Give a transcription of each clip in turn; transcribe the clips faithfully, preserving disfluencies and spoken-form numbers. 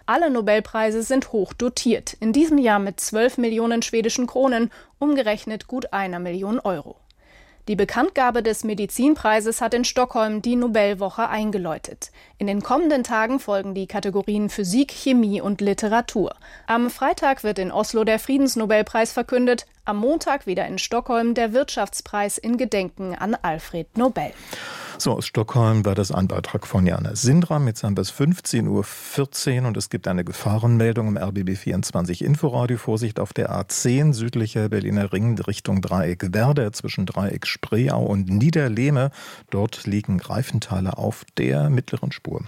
Alle Nobelpreise sind hoch dotiert. In diesem Jahr mit zwölf Millionen schwedischen Kronen, umgerechnet gut einer Million Euro. Die Bekanntgabe des Medizinpreises hat in Stockholm die Nobelwoche eingeläutet. In den kommenden Tagen folgen die Kategorien Physik, Chemie und Literatur. Am Freitag wird in Oslo der Friedensnobelpreis verkündet, am Montag wieder in Stockholm der Wirtschaftspreis in Gedenken an Alfred Nobel. So, aus Stockholm war das ein Beitrag von Jana Sindram. Jetzt haben wir es fünfzehn Uhr vierzehn und es gibt eine Gefahrenmeldung im R B B vierundzwanzig Inforadio. Vorsicht auf der A zehn, südlicher Berliner Ring Richtung Dreieck Werder, zwischen Dreieck Spreeau und Niederlehme. Dort liegen Greifenthaler auf der mittleren Spur.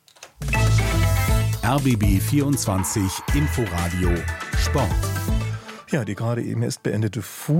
R B B vierundzwanzig Inforadio Sport. Ja, die gerade eben erst beendete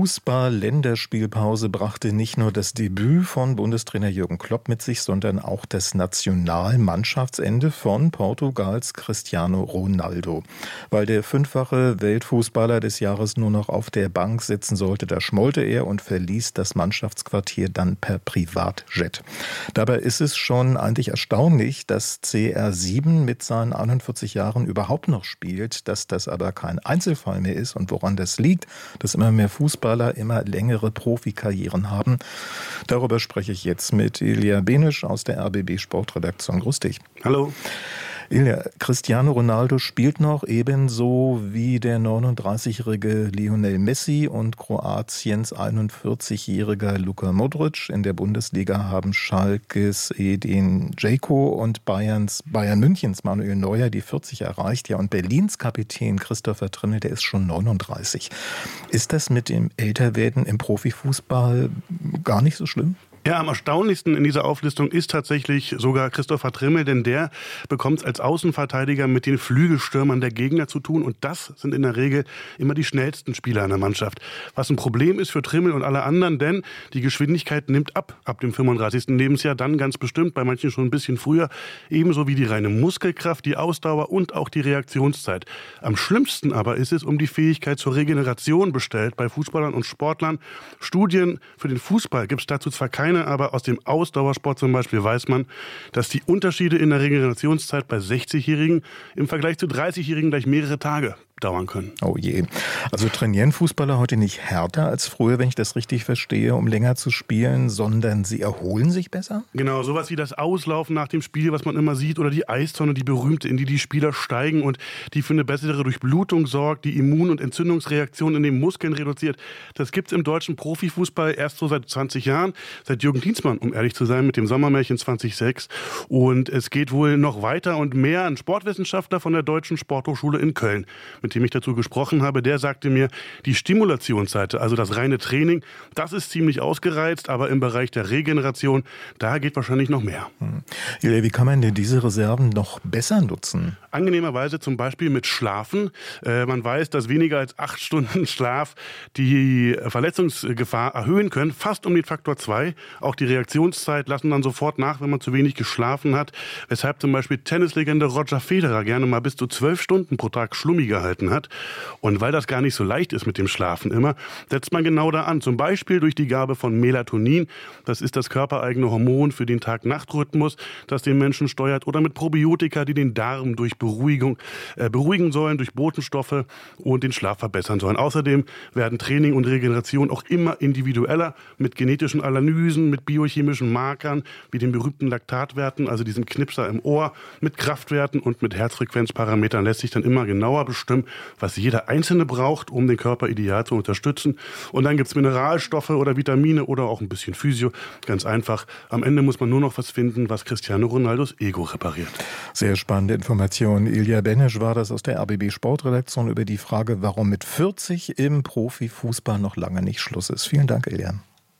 Fußball-Länderspielpause brachte nicht nur das Debüt von Bundestrainer Jürgen Klopp mit sich, sondern auch das Nationalmannschaftsende von Portugals Cristiano Ronaldo. Weil der fünffache Weltfußballer des Jahres nur noch auf der Bank sitzen sollte, da schmollte er und verließ das Mannschaftsquartier dann per Privatjet. Dabei ist es schon eigentlich erstaunlich, dass C R sieben mit seinen einundvierzig Jahren überhaupt noch spielt, dass das aber kein Einzelfall mehr ist und woran das liegt, dass immer mehr Fußballer immer längere Profikarrieren haben. Darüber spreche ich jetzt mit Ilja Benisch aus der R B B Sportredaktion. Grüß dich. Hallo. Ilja, Cristiano Ronaldo spielt noch, ebenso wie der neununddreißigjährige Lionel Messi und Kroatiens einundvierzigjähriger Luka Modric. In der Bundesliga haben Schalkes Edin Dzeko und Bayerns, Bayern Münchens Manuel Neuer die vierzig erreicht. Ja, und Berlins Kapitän Christopher Trimmel, der ist schon neununddreißig. Ist das mit dem Älterwerden im Profifußball gar nicht so schlimm? Ja, am erstaunlichsten in dieser Auflistung ist tatsächlich sogar Christopher Trimmel, denn der bekommt es als Außenverteidiger mit den Flügelstürmern der Gegner zu tun und das sind in der Regel immer die schnellsten Spieler in der Mannschaft. Was ein Problem ist für Trimmel und alle anderen, denn die Geschwindigkeit nimmt ab ab dem fünfunddreißigsten Lebensjahr, dann ganz bestimmt, bei manchen schon ein bisschen früher, ebenso wie die reine Muskelkraft, die Ausdauer und auch die Reaktionszeit. Am schlimmsten aber ist es um die Fähigkeit zur Regeneration bestellt bei Fußballern und Sportlern. Studien für den Fußball gibt es dazu zwar keine, aber aus dem Ausdauersport zum Beispiel weiß man, dass die Unterschiede in der Regenerationszeit bei sechzigjährigen im Vergleich zu dreißigjährigen gleich mehrere Tage dauern können. Oh je. Also trainieren Fußballer heute nicht härter als früher, wenn ich das richtig verstehe, um länger zu spielen, sondern sie erholen sich besser? Genau, sowas wie das Auslaufen nach dem Spiel, was man immer sieht, oder die Eistonne, die berühmte, in die die Spieler steigen und die für eine bessere Durchblutung sorgt, die Immun- und Entzündungsreaktionen in den Muskeln reduziert. Das gibt's im deutschen Profifußball erst so seit zwanzig Jahren, seit Jürgen Klinsmann, um ehrlich zu sein, mit dem Sommermärchen zweitausendsechs. Und es geht wohl noch weiter und mehr. Ein Sportwissenschaftler von der Deutschen Sporthochschule in Köln, mit dem ich dazu gesprochen habe, der sagte mir, die Stimulationsseite, also das reine Training, das ist ziemlich ausgereizt, aber im Bereich der Regeneration, da geht wahrscheinlich noch mehr. Hm. Wie kann man denn diese Reserven noch besser nutzen? Angenehmerweise zum Beispiel mit Schlafen. Äh, man weiß, dass weniger als acht Stunden Schlaf die Verletzungsgefahr erhöhen können, fast um den Faktor zwei. Auch die Reaktionszeit lassen dann sofort nach, wenn man zu wenig geschlafen hat. Weshalb zum Beispiel Tennislegende Roger Federer gerne mal bis zu zwölf Stunden pro Tag Schlummi gehalten hat. Und weil das gar nicht so leicht ist mit dem Schlafen immer, setzt man genau da an. Zum Beispiel durch die Gabe von Melatonin. Das ist das körpereigene Hormon für den Tag-Nacht-Rhythmus, das den Menschen steuert. Oder mit Probiotika, die den Darm durch Beruhigung, äh, beruhigen sollen, durch Botenstoffe und den Schlaf verbessern sollen. Außerdem werden Training und Regeneration auch immer individueller mit genetischen Analysen, mit biochemischen Markern, wie den berühmten Laktatwerten, also diesem Knipser im Ohr, mit Kraftwerten und mit Herzfrequenzparametern lässt sich dann immer genauer bestimmen, was jeder Einzelne braucht, um den Körper ideal zu unterstützen. Und dann gibt es Mineralstoffe oder Vitamine oder auch ein bisschen Physio. Ganz einfach. Am Ende muss man nur noch was finden, was Cristiano Ronaldos Ego repariert. Sehr spannende Information. Ilja Benisch war das aus der R B B Sportredaktion über die Frage, warum mit vierzig im Profifußball noch lange nicht Schluss ist. Vielen Dank, Ilja.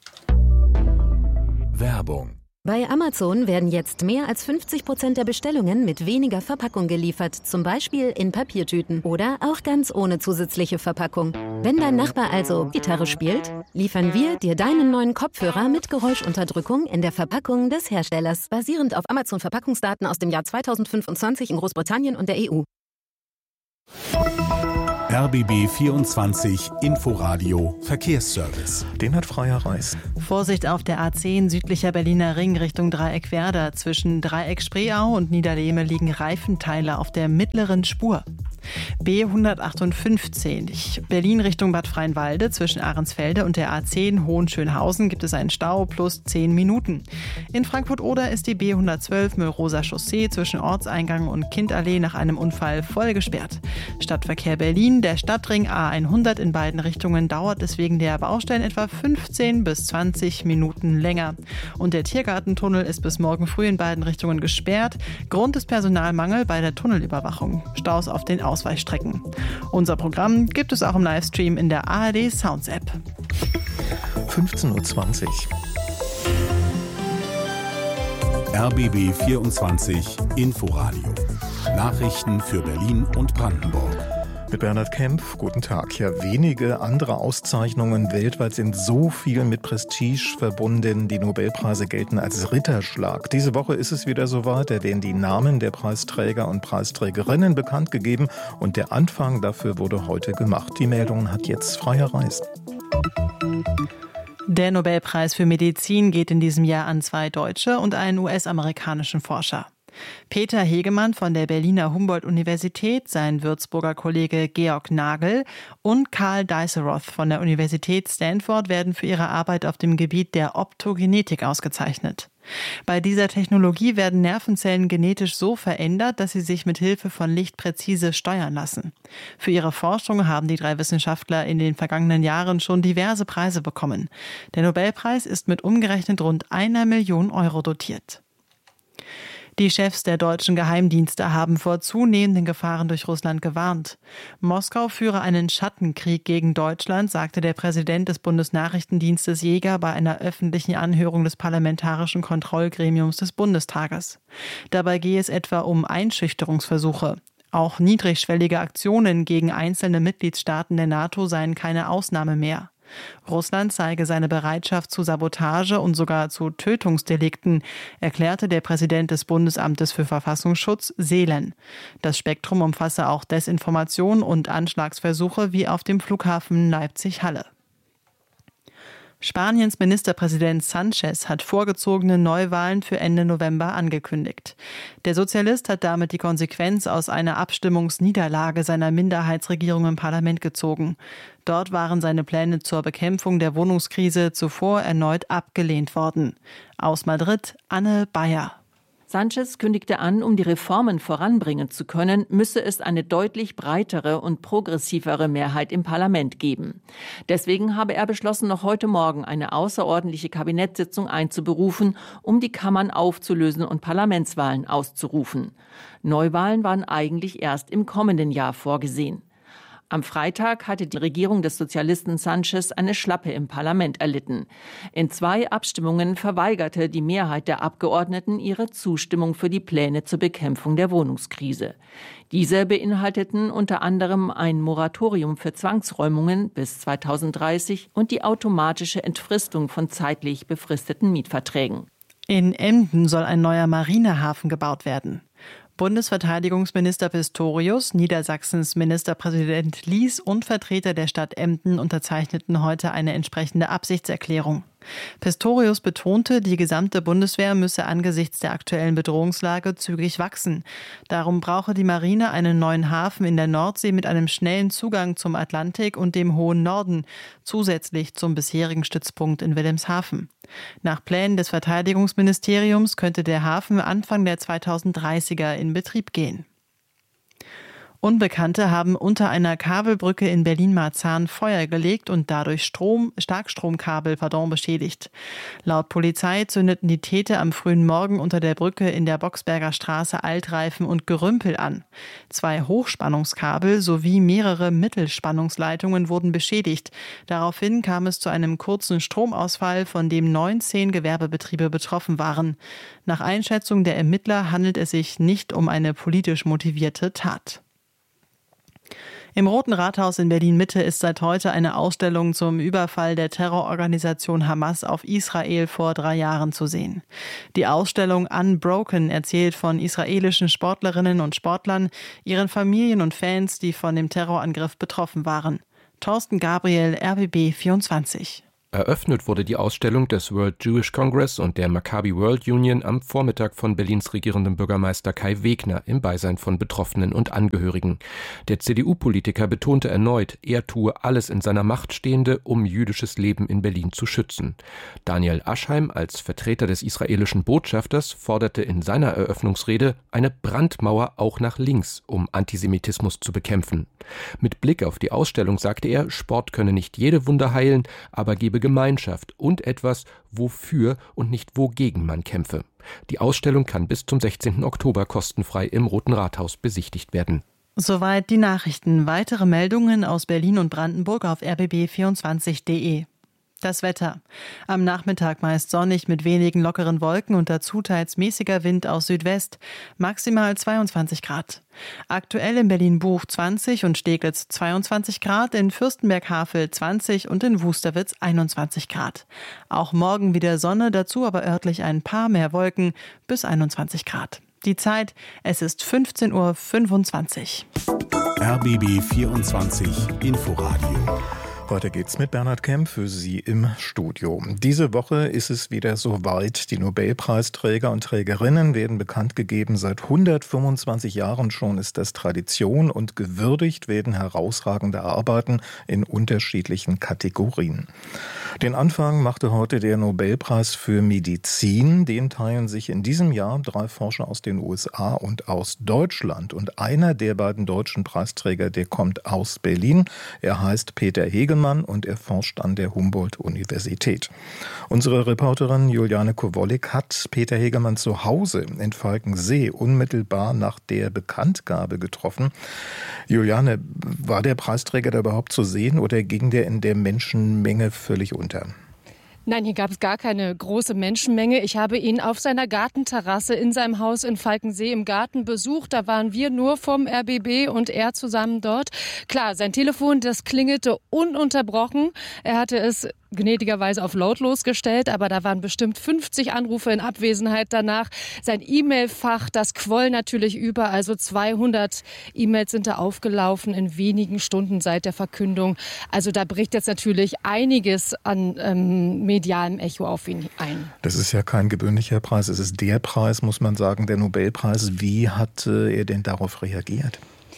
Werbung. Bei Amazon werden jetzt mehr als fünfzig Prozent der Bestellungen mit weniger Verpackung geliefert, zum Beispiel in Papiertüten oder auch ganz ohne zusätzliche Verpackung. Wenn dein Nachbar also Gitarre spielt, liefern wir dir deinen neuen Kopfhörer mit Geräuschunterdrückung in der Verpackung des Herstellers, basierend auf Amazon-Verpackungsdaten aus dem Jahr zweitausendfünfundzwanzig in Großbritannien und der E U. R B B vierundzwanzig Inforadio Verkehrsservice. Den hat Freya Reis. Vorsicht auf der A zehn südlicher Berliner Ring Richtung Dreieck-Werder. Zwischen Dreieck-Spreeau und Niederlehme liegen Reifenteile auf der mittleren Spur. B hundertachtundfünfzig Berlin Richtung Bad Freienwalde. Zwischen Ahrensfelde und der A zehn Hohenschönhausen gibt es einen Stau plus zehn Minuten. In Frankfurt-Oder ist die B hundertzwölf Müllroser Chaussee zwischen Ortseingang und Kindallee nach einem Unfall voll gesperrt. Stadtverkehr Berlin, der Stadtring A hundert in beiden Richtungen dauert es wegen der Baustellen etwa fünfzehn bis zwanzig Minuten länger. Und der Tiergartentunnel ist bis morgen früh in beiden Richtungen gesperrt. Grund ist Personalmangel bei der Tunnelüberwachung. Staus auf den Ausweichstrecken. Unser Programm gibt es auch im Livestream in der A R D Sounds App. fünfzehn Uhr zwanzig. R B B vierundzwanzig Inforadio. Nachrichten für Berlin und Brandenburg. Mit Bernhard Kempf, guten Tag. Ja, wenige andere Auszeichnungen weltweit sind so viel mit Prestige verbunden. Die Nobelpreise gelten als Ritterschlag. Diese Woche ist es wieder soweit. Da werden die Namen der Preisträger und Preisträgerinnen bekannt gegeben. Und der Anfang dafür wurde heute gemacht. Die Meldung hat jetzt Freya Reis. Der Nobelpreis für Medizin geht in diesem Jahr an zwei deutsche und einen U S-amerikanischen Forscher. Peter Hegemann von der Berliner Humboldt-Universität, sein Würzburger Kollege Georg Nagel und Karl Diceroth von der Universität Stanford werden für ihre Arbeit auf dem Gebiet der Optogenetik ausgezeichnet. Bei dieser Technologie werden Nervenzellen genetisch so verändert, dass sie sich mit Hilfe von Licht präzise steuern lassen. Für ihre Forschung haben die drei Wissenschaftler in den vergangenen Jahren schon diverse Preise bekommen. Der Nobelpreis ist mit umgerechnet rund einer Million Euro dotiert. Die Chefs der deutschen Geheimdienste haben vor zunehmenden Gefahren durch Russland gewarnt. Moskau führe einen Schattenkrieg gegen Deutschland, sagte der Präsident des Bundesnachrichtendienstes Jäger bei einer öffentlichen Anhörung des Parlamentarischen Kontrollgremiums des Bundestages. Dabei gehe es etwa um Einschüchterungsversuche. Auch niedrigschwellige Aktionen gegen einzelne Mitgliedstaaten der NATO seien keine Ausnahme mehr. Russland zeige seine Bereitschaft zu Sabotage und sogar zu Tötungsdelikten, erklärte der Präsident des Bundesamtes für Verfassungsschutz, Seelen. Das Spektrum umfasse auch Desinformation und Anschlagsversuche wie auf dem Flughafen Leipzig-Halle. Spaniens Ministerpräsident Sánchez hat vorgezogene Neuwahlen für Ende November angekündigt. Der Sozialist hat damit die Konsequenz aus einer Abstimmungsniederlage seiner Minderheitsregierung im Parlament gezogen. Dort waren seine Pläne zur Bekämpfung der Wohnungskrise zuvor erneut abgelehnt worden. Aus Madrid, Anne Bayer. Sánchez kündigte an, um die Reformen voranbringen zu können, müsse es eine deutlich breitere und progressivere Mehrheit im Parlament geben. Deswegen habe er beschlossen, noch heute Morgen eine außerordentliche Kabinettssitzung einzuberufen, um die Kammern aufzulösen und Parlamentswahlen auszurufen. Neuwahlen waren eigentlich erst im kommenden Jahr vorgesehen. Am Freitag hatte die Regierung des Sozialisten Sánchez eine Schlappe im Parlament erlitten. In zwei Abstimmungen verweigerte die Mehrheit der Abgeordneten ihre Zustimmung für die Pläne zur Bekämpfung der Wohnungskrise. Diese beinhalteten unter anderem ein Moratorium für Zwangsräumungen bis zweitausenddreißig und die automatische Entfristung von zeitlich befristeten Mietverträgen. In Emden soll ein neuer Marinehafen gebaut werden. Bundesverteidigungsminister Pistorius, Niedersachsens Ministerpräsident Lies und Vertreter der Stadt Emden unterzeichneten heute eine entsprechende Absichtserklärung. Pistorius betonte, die gesamte Bundeswehr müsse angesichts der aktuellen Bedrohungslage zügig wachsen. Darum brauche die Marine einen neuen Hafen in der Nordsee mit einem schnellen Zugang zum Atlantik und dem hohen Norden, zusätzlich zum bisherigen Stützpunkt in Wilhelmshaven. Nach Plänen des Verteidigungsministeriums könnte der Hafen Anfang der zweitausenddreißiger in Betrieb gehen. Unbekannte haben unter einer Kabelbrücke in Berlin-Marzahn Feuer gelegt und dadurch Strom, Starkstromkabel pardon, beschädigt. Laut Polizei zündeten die Täter am frühen Morgen unter der Brücke in der Boxberger Straße Altreifen und Gerümpel an. Zwei Hochspannungskabel sowie mehrere Mittelspannungsleitungen wurden beschädigt. Daraufhin kam es zu einem kurzen Stromausfall, von dem neunzehn Gewerbebetriebe betroffen waren. Nach Einschätzung der Ermittler handelt es sich nicht um eine politisch motivierte Tat. Im Roten Rathaus in Berlin-Mitte ist seit heute eine Ausstellung zum Überfall der Terrororganisation Hamas auf Israel vor drei Jahren zu sehen. Die Ausstellung Unbroken erzählt von israelischen Sportlerinnen und Sportlern, ihren Familien und Fans, die von dem Terrorangriff betroffen waren. Thorsten Gabriel, R B B vierundzwanzig. Eröffnet wurde die Ausstellung des World Jewish Congress und der Maccabi World Union am Vormittag von Berlins regierendem Bürgermeister Kai Wegner im Beisein von Betroffenen und Angehörigen. Der C D U-Politiker betonte erneut, er tue alles in seiner Macht Stehende, um jüdisches Leben in Berlin zu schützen. Daniel Aschheim als Vertreter des israelischen Botschafters forderte in seiner Eröffnungsrede eine Brandmauer auch nach links, um Antisemitismus zu bekämpfen. Mit Blick auf die Ausstellung sagte er, Sport könne nicht jede Wunde heilen, aber gebe Gemeinschaft und etwas, wofür und nicht wogegen man kämpfe. Die Ausstellung kann bis zum sechzehnten Oktober kostenfrei im Roten Rathaus besichtigt werden. Soweit die Nachrichten. Weitere Meldungen aus Berlin und Brandenburg auf r b b vierundzwanzig punkt de. Das Wetter. Am Nachmittag meist sonnig mit wenigen lockeren Wolken und dazu teils mäßiger Wind aus Südwest, maximal zweiundzwanzig Grad. Aktuell in Berlin-Buch zwanzig und Steglitz zweiundzwanzig Grad, in Fürstenberg-Havel zwanzig und in Wusterwitz einundzwanzig Grad. Auch morgen wieder Sonne, dazu aber örtlich ein paar mehr Wolken bis einundzwanzig Grad. Die Zeit, es ist fünfzehn Uhr fünfundzwanzig. R B B vierundzwanzig Inforadio. Weiter geht's mit Bernhard Kemp für Sie im Studio. Diese Woche ist es wieder soweit. Die Nobelpreisträger und Trägerinnen werden bekannt gegeben. Seit hundertfünfundzwanzig Jahren schon ist das Tradition und gewürdigt werden herausragende Arbeiten in unterschiedlichen Kategorien. Den Anfang machte heute der Nobelpreis für Medizin. Den teilen sich in diesem Jahr drei Forscher aus den U S A und aus Deutschland. Und einer der beiden deutschen Preisträger, der kommt aus Berlin. Er heißt Peter Hegemann und er forscht an der Humboldt-Universität. Unsere Reporterin Juliane Kowollik hat Peter Hegemann zu Hause in Falkensee unmittelbar nach der Bekanntgabe getroffen. Juliane, war der Preisträger da überhaupt zu sehen oder ging der in der Menschenmenge völlig unter? Nein, hier gab es gar keine große Menschenmenge. Ich habe ihn auf seiner Gartenterrasse in seinem Haus in Falkensee im Garten besucht. Da waren wir nur vom R B B und er zusammen dort. Klar, sein Telefon, das klingelte ununterbrochen. Er hatte es gnädigerweise auf lautlos gestellt, aber da waren bestimmt fünfzig Anrufe in Abwesenheit danach. Sein E-Mail-Fach, das quoll natürlich über, also zweihundert E-Mails sind da aufgelaufen in wenigen Stunden seit der Verkündung. Also da bricht jetzt natürlich einiges an ähm, medialem Echo auf ihn ein. Das ist ja kein gewöhnlicher Preis, es ist der Preis, muss man sagen, der Nobelpreis. Wie hat äh, er denn darauf reagiert?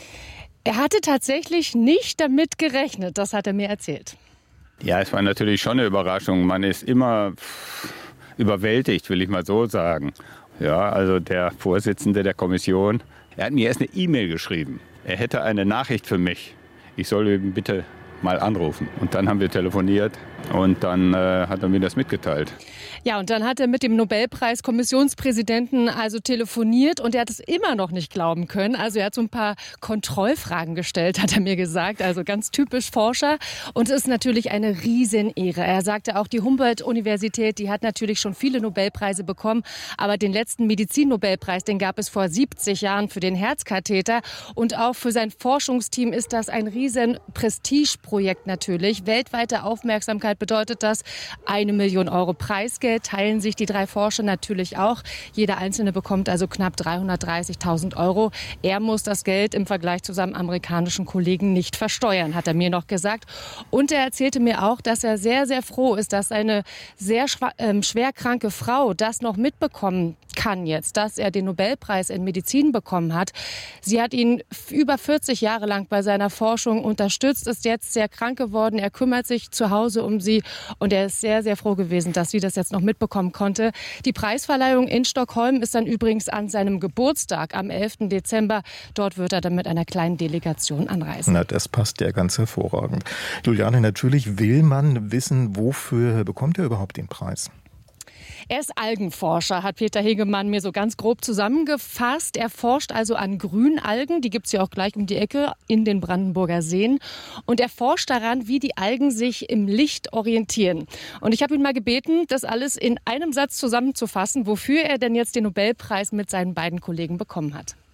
Er hatte tatsächlich nicht damit gerechnet, das hat er mir erzählt. Ja, es war natürlich schon eine Überraschung. Man ist immer überwältigt, will ich mal so sagen. Ja, also der Vorsitzende der Kommission, er hat mir erst eine E-Mail geschrieben. Er hätte eine Nachricht für mich. Ich soll ihn bitte mal anrufen. Und dann haben wir telefoniert und dann äh, hat er mir das mitgeteilt. Ja, und dann hat er mit dem Nobelpreis-Kommissionspräsidenten also telefoniert und er hat es immer noch nicht glauben können. Also er hat so ein paar Kontrollfragen gestellt, hat er mir gesagt. Also ganz typisch Forscher. Und es ist natürlich eine Riesenehre. Er sagte auch, die Humboldt-Universität, die hat natürlich schon viele Nobelpreise bekommen. Aber den letzten Medizin-Nobelpreis, den gab es vor siebzig Jahren für den Herzkatheter. Und auch für sein Forschungsteam ist das ein riesen Prestigeprojekt natürlich. Weltweite Aufmerksamkeit bedeutet das. Eine Million Euro Preisgeld teilen sich die drei Forscher natürlich auch. Jeder Einzelne bekommt also knapp dreihundertdreißigtausend Euro. Er muss das Geld im Vergleich zu seinem amerikanischen Kollegen nicht versteuern, hat er mir noch gesagt. Und er erzählte mir auch, dass er sehr, sehr froh ist, dass eine sehr äh, schwerkranke Frau das noch mitbekommen kann jetzt, dass er den Nobelpreis in Medizin bekommen hat. Sie hat ihn über vierzig Jahre lang bei seiner Forschung unterstützt, ist jetzt sehr krank geworden. Er kümmert sich zu Hause um sie und er ist sehr, sehr froh gewesen, dass sie das jetzt noch mitbekommen konnte. Die Preisverleihung in Stockholm ist dann übrigens an seinem Geburtstag am elften Dezember. Dort wird er dann mit einer kleinen Delegation anreisen. Na, das passt ja ganz hervorragend. Juliane, natürlich will man wissen, wofür bekommt er überhaupt den Preis? Er ist Algenforscher, hat Peter Hegemann mir so ganz grob zusammengefasst. Er forscht also an Grünalgen, die gibt es ja auch gleich um die Ecke in den Brandenburger Seen. Und er forscht daran, wie die Algen sich im Licht orientieren. Und ich habe ihn mal gebeten, das alles in einem Satz zusammenzufassen, wofür er denn jetzt den Nobelpreis mit seinen beiden Kollegen bekommen hat.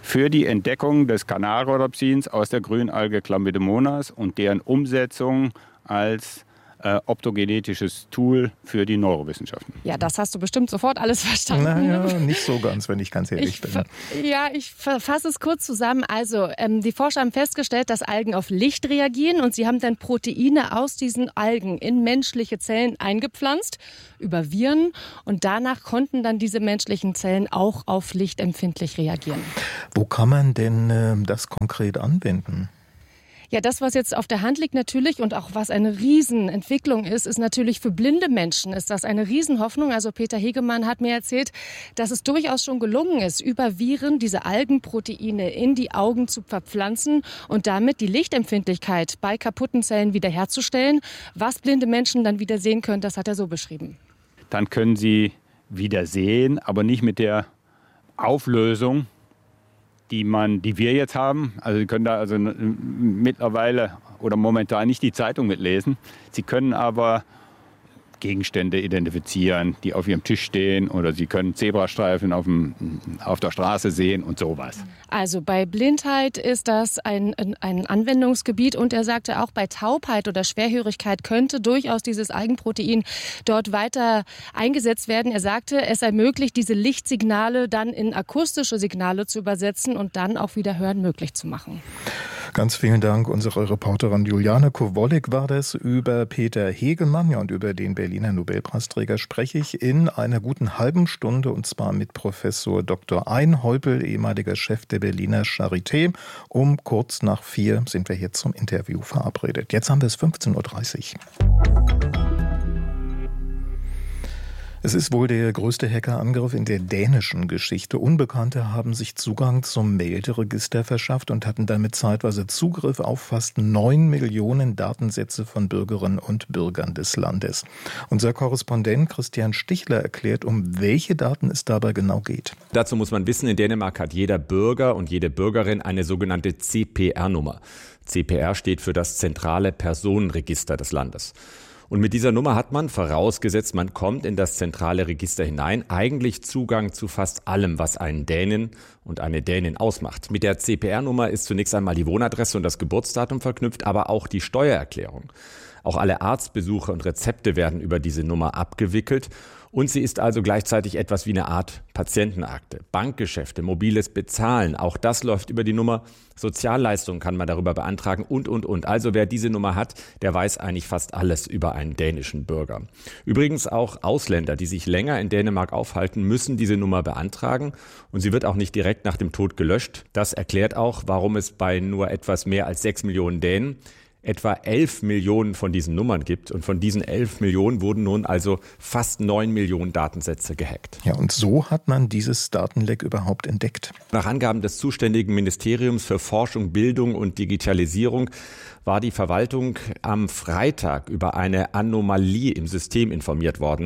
für die Entdeckung des Kanalrhodopsins aus der Grünalge Chlamydomonas und deren Umsetzung als äh, optogenetisches Tool für die Neurowissenschaften. Ja, das hast du bestimmt sofort alles verstanden. Naja, nicht so ganz, wenn ich ganz ehrlich ich, bin. Ja, ich fasse es kurz zusammen. Also, ähm, die Forscher haben festgestellt, dass Algen auf Licht reagieren und sie haben dann Proteine aus diesen Algen in menschliche Zellen eingepflanzt, über Viren, und danach konnten dann diese menschlichen Zellen auch auf Licht empfindlich reagieren. Wo kann man denn äh, das konkret anwenden? Ja, das, was jetzt auf der Hand liegt natürlich und auch was eine Riesenentwicklung ist, ist natürlich für blinde Menschen ist das eine Riesenhoffnung. Also Peter Hegemann hat mir erzählt, dass es durchaus schon gelungen ist, über Viren diese Algenproteine in die Augen zu verpflanzen und damit die Lichtempfindlichkeit bei kaputten Zellen wiederherzustellen. Was blinde Menschen dann wieder sehen können, das hat er so beschrieben. Dann können sie wieder sehen, aber nicht mit der Auflösung, die man, die wir jetzt haben. Also Sie können da also mittlerweile oder momentan nicht die Zeitung mitlesen. Sie können aber Gegenstände identifizieren, die auf ihrem Tisch stehen, oder Sie können Zebrastreifen auf, dem, auf der Straße sehen und sowas. Also bei Blindheit ist das ein, ein Anwendungsgebiet, und er sagte auch, bei Taubheit oder Schwerhörigkeit könnte durchaus dieses Algenprotein dort weiter eingesetzt werden. Er sagte, es ermöglicht, diese Lichtsignale dann in akustische Signale zu übersetzen und dann auch wieder Hören möglich zu machen. Ganz vielen Dank. Unsere Reporterin Juliane Kowolek war das. Über Peter Hegemann, ja, und über den Berliner Nobelpreisträger spreche ich in einer guten halben Stunde, und zwar mit Professor Doktor Einhäupel, ehemaliger Chef der Berliner Charité. Um kurz nach vier sind wir hier zum Interview verabredet. Jetzt haben wir es fünfzehn Uhr dreißig. Es ist wohl der größte Hackerangriff in der dänischen Geschichte. Unbekannte haben sich Zugang zum Melderegister verschafft und hatten damit zeitweise Zugriff auf fast neun Millionen Datensätze von Bürgerinnen und Bürgern des Landes. Unser Korrespondent Christian Stichler erklärt, um welche Daten es dabei genau geht. Dazu muss man wissen, in Dänemark hat jeder Bürger und jede Bürgerin eine sogenannte C P R-Nummer. C P R steht für das zentrale Personenregister des Landes. Und mit dieser Nummer hat man, vorausgesetzt man kommt in das zentrale Register hinein, eigentlich Zugang zu fast allem, was einen Dänen und eine Dänin ausmacht. Mit der C P R-Nummer ist zunächst einmal die Wohnadresse und das Geburtsdatum verknüpft, aber auch die Steuererklärung. Auch alle Arztbesuche und Rezepte werden über diese Nummer abgewickelt. Und sie ist also gleichzeitig etwas wie eine Art Patientenakte. Bankgeschäfte, mobiles Bezahlen, auch das läuft über die Nummer. Sozialleistungen kann man darüber beantragen und, und, und. Also wer diese Nummer hat, der weiß eigentlich fast alles über einen dänischen Bürger. Übrigens auch Ausländer, die sich länger in Dänemark aufhalten, müssen diese Nummer beantragen. Und sie wird auch nicht direkt nach dem Tod gelöscht. Das erklärt auch, warum es bei nur etwas mehr als sechs Millionen Dänen etwa elf Millionen von diesen Nummern gibt. Und von diesen elf Millionen wurden nun also fast neun Millionen Datensätze gehackt. Ja, und so hat man dieses Datenleck überhaupt entdeckt. Nach Angaben des zuständigen Ministeriums für Forschung, Bildung und Digitalisierung war die Verwaltung am Freitag über eine Anomalie im System informiert worden.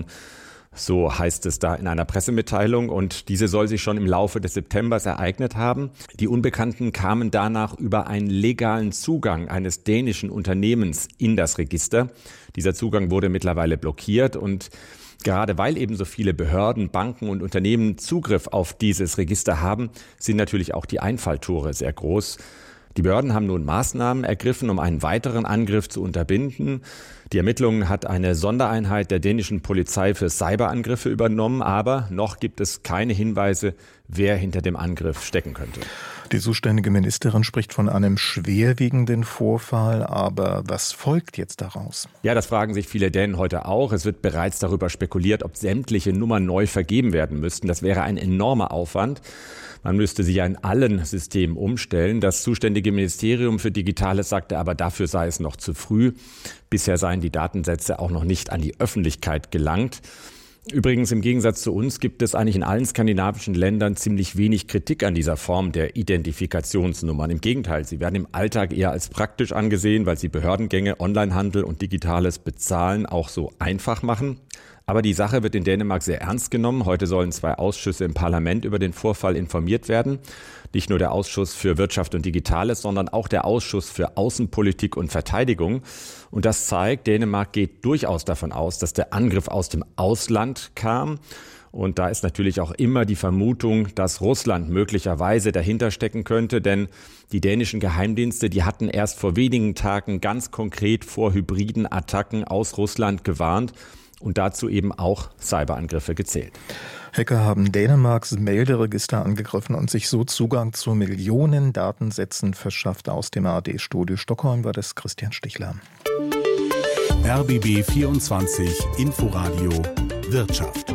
So heißt es da in einer Pressemitteilung, und diese soll sich schon im Laufe des Septembers ereignet haben. Die Unbekannten kamen danach über einen legalen Zugang eines dänischen Unternehmens in das Register. Dieser Zugang wurde mittlerweile blockiert, und gerade weil eben so viele Behörden, Banken und Unternehmen Zugriff auf dieses Register haben, sind natürlich auch die Einfalltore sehr groß. Die Behörden haben nun Maßnahmen ergriffen, um einen weiteren Angriff zu unterbinden. Die Ermittlungen hat eine Sondereinheit der dänischen Polizei für Cyberangriffe übernommen, aber noch gibt es keine Hinweise, wer hinter dem Angriff stecken könnte. Die zuständige Ministerin spricht von einem schwerwiegenden Vorfall, aber was folgt jetzt daraus? Ja, das fragen sich viele Dänen heute auch. Es wird bereits darüber spekuliert, ob sämtliche Nummern neu vergeben werden müssten. Das wäre ein enormer Aufwand. Man müsste sie ja in allen Systemen umstellen. Das zuständige Ministerium für Digitales sagte aber, dafür sei es noch zu früh. Bisher seien die Datensätze auch noch nicht an die Öffentlichkeit gelangt. Übrigens, im Gegensatz zu uns gibt es eigentlich in allen skandinavischen Ländern ziemlich wenig Kritik an dieser Form der Identifikationsnummern. Im Gegenteil, sie werden im Alltag eher als praktisch angesehen, weil sie Behördengänge, Onlinehandel und digitales Bezahlen auch so einfach machen. Aber die Sache wird in Dänemark sehr ernst genommen. Heute sollen zwei Ausschüsse im Parlament über den Vorfall informiert werden. Nicht nur der Ausschuss für Wirtschaft und Digitales, sondern auch der Ausschuss für Außenpolitik und Verteidigung. Und das zeigt, Dänemark geht durchaus davon aus, dass der Angriff aus dem Ausland kam. Und da ist natürlich auch immer die Vermutung, dass Russland möglicherweise dahinter stecken könnte, denn die dänischen Geheimdienste, die hatten erst vor wenigen Tagen ganz konkret vor hybriden Attacken aus Russland gewarnt und dazu eben auch Cyberangriffe gezählt. Hacker haben Dänemarks Melderegister angegriffen und sich so Zugang zu Millionen Datensätzen verschafft. Aus dem A R D-Studio Stockholm war das Christian Stichler. R B B vierundzwanzig Inforadio Wirtschaft.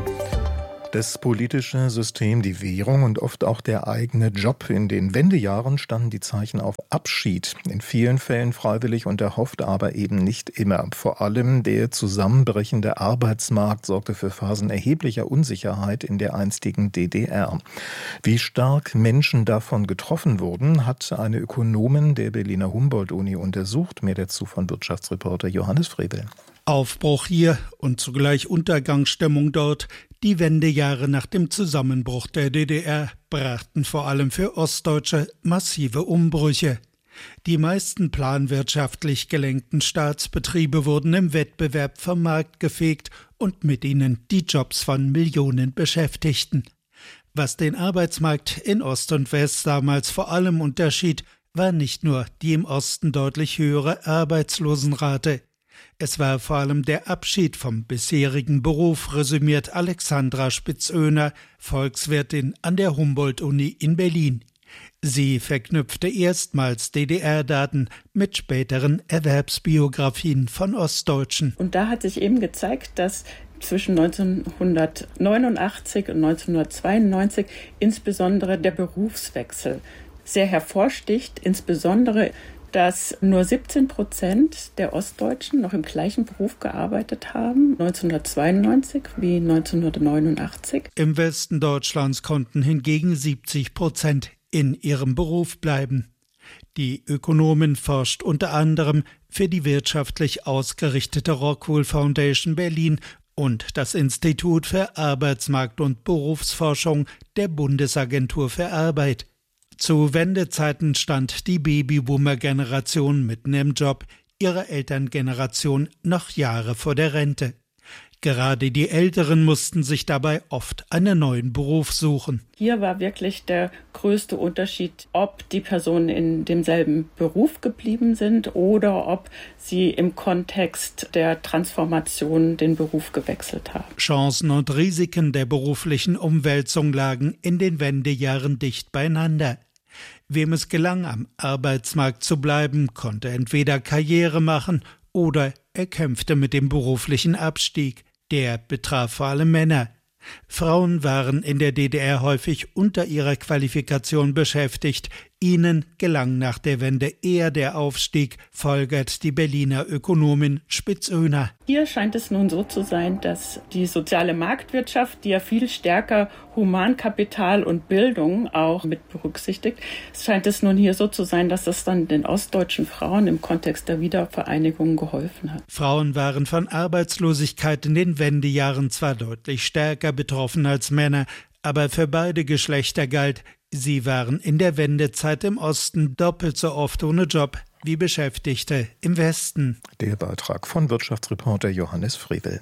Das politische System, die Währung und oft auch der eigene Job. In den Wendejahren standen die Zeichen auf Abschied. In vielen Fällen freiwillig und erhofft, aber eben nicht immer. Vor allem der zusammenbrechende Arbeitsmarkt sorgte für Phasen erheblicher Unsicherheit in der einstigen D D R. Wie stark Menschen davon getroffen wurden, hat eine Ökonomin der Berliner Humboldt-Uni untersucht. Mehr dazu von Wirtschaftsreporter Johannes Frevel. Aufbruch hier und zugleich Untergangsstimmung dort. Die Wendejahre nach dem Zusammenbruch der D D R brachten vor allem für Ostdeutsche massive Umbrüche. Die meisten planwirtschaftlich gelenkten Staatsbetriebe wurden im Wettbewerb vom Markt gefegt und mit ihnen die Jobs von Millionen Beschäftigten. Was den Arbeitsmarkt in Ost und West damals vor allem unterschied, war nicht nur die im Osten deutlich höhere Arbeitslosenrate. Es war vor allem der Abschied vom bisherigen Beruf, resümiert Alexandra Spitz-Oehner, Volkswirtin an der Humboldt-Uni in Berlin. Sie verknüpfte erstmals D D R-Daten mit späteren Erwerbsbiografien von Ostdeutschen. Und da hat sich eben gezeigt, dass zwischen neunzehnhundertneunundachtzig und neunzehnhundertzweiundneunzig insbesondere der Berufswechsel sehr hervorsticht, insbesondere dass nur siebzehn Prozent der Ostdeutschen noch im gleichen Beruf gearbeitet haben, neunzehnhundertzweiundneunzig wie neunzehnhundertneunundachtzig. Im Westen Deutschlands konnten hingegen siebzig Prozent in ihrem Beruf bleiben. Die Ökonomin forscht unter anderem für die wirtschaftlich ausgerichtete Rockwool Foundation Berlin und das Institut für Arbeitsmarkt- und Berufsforschung der Bundesagentur für Arbeit. Zu Wendezeiten stand die Babyboomer-Generation mitten im Job, ihre Elterngeneration noch Jahre vor der Rente. Gerade die Älteren mussten sich dabei oft einen neuen Beruf suchen. Hier war wirklich der größte Unterschied, ob die Personen in demselben Beruf geblieben sind oder ob sie im Kontext der Transformation den Beruf gewechselt haben. Chancen und Risiken der beruflichen Umwälzung lagen in den Wendejahren dicht beieinander. Wem es gelang, am Arbeitsmarkt zu bleiben, konnte entweder Karriere machen oder er kämpfte mit dem beruflichen Abstieg. Der betraf vor allem Männer. Frauen waren in der D D R häufig unter ihrer Qualifikation beschäftigt. Ihnen gelang nach der Wende eher der Aufstieg, folgert die Berliner Ökonomin Spitz-Oehner. Hier scheint es nun so zu sein, dass die soziale Marktwirtschaft, die ja viel stärker Humankapital und Bildung auch mit berücksichtigt, es scheint es nun hier so zu sein, dass das dann den ostdeutschen Frauen im Kontext der Wiedervereinigung geholfen hat. Frauen waren von Arbeitslosigkeit in den Wendejahren zwar deutlich stärker betroffen als Männer, aber für beide Geschlechter galt, sie waren in der Wendezeit im Osten doppelt so oft ohne Job wie Beschäftigte im Westen. Der Beitrag von Wirtschaftsreporter Johannes Frevel.